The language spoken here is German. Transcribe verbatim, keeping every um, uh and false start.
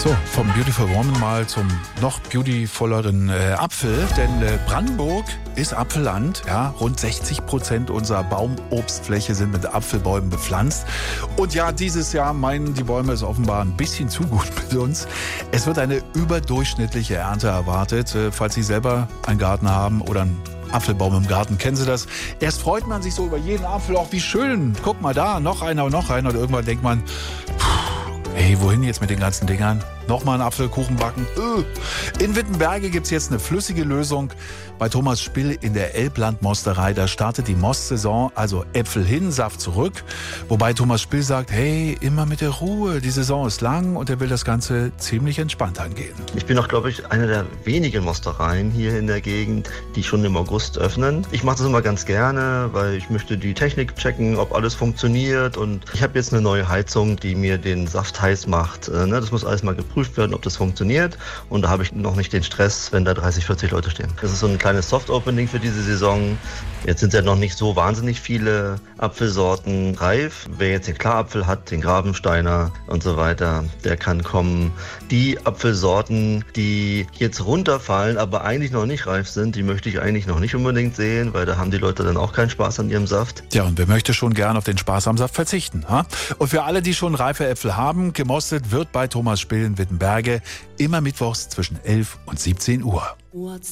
So, vom Beautiful Woman mal zum noch beautifuleren äh, Apfel. Denn äh, Brandenburg ist Apfelland. Ja, rund sechzig Prozent unserer Baumobstfläche sind mit Apfelbäumen bepflanzt. Und ja, dieses Jahr meinen die Bäume es offenbar ein bisschen zu gut mit uns. Es wird eine überdurchschnittliche Ernte erwartet. Äh, falls Sie selber einen Garten haben oder einen Apfelbaum im Garten, kennen Sie das? Erst freut man sich so über jeden Apfel, auch wie schön. Guck mal da, noch einer und noch einer. Und irgendwann denkt man, hey, wohin jetzt mit den ganzen Dingern? Nochmal einen Apfelkuchen backen? In Wittenberge gibt es jetzt eine flüssige Lösung. Bei Thomas Spill in der Elbland-Mosterei, da startet die Mostsaison, also Äpfel hin, Saft zurück. Wobei Thomas Spill sagt, hey, immer mit der Ruhe, die Saison ist lang und er will das Ganze ziemlich entspannt angehen. Ich bin auch, glaube ich, einer der wenigen Mostereien hier in der Gegend, die schon im August öffnen. Ich mache das immer ganz gerne, weil ich möchte die Technik checken, ob alles funktioniert. Und ich habe jetzt eine neue Heizung, die mir den Saft heiß macht. Das muss alles mal geprüft werden, ob das funktioniert. Und da habe ich noch nicht den Stress, wenn da dreißig, vierzig Leute stehen. Das ist so ein kleines Soft-Opening für diese Saison. Jetzt sind ja noch nicht so wahnsinnig viele Apfelsorten reif. Wer jetzt den Klarapfel hat, den Grabensteiner und so weiter, der kann kommen. Die Apfelsorten, die jetzt runterfallen, aber eigentlich noch nicht reif sind, die möchte ich eigentlich noch nicht unbedingt sehen, weil da haben die Leute dann auch keinen Spaß an ihrem Saft. Ja, und wer möchte schon gern auf den Spaß am Saft verzichten? Ha? Und für alle, die schon reife Äpfel haben, gemostet wird bei Thomas Spill in Wittenberge immer mittwochs zwischen elf und siebzehn Uhr.